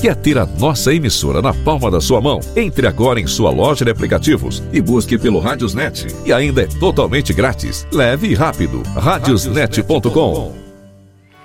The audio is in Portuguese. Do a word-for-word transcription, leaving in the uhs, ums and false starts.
Quer ter a nossa emissora na palma da sua mão? Entre agora em sua loja de aplicativos e busque pelo Radiosnet. E ainda é totalmente grátis. Leve e rápido. radiosnet ponto com.